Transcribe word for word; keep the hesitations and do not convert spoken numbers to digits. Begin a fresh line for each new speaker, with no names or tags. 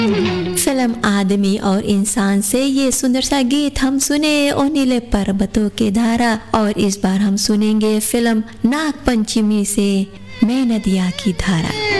Film आदमी और इंसान से ये सुंदर सा गीत हम सुने ओ नीले पर्वतों के धारा। और इस बार हम सुनेंगे फिल्म नाग पंचमी से मैं नदिया की धारा।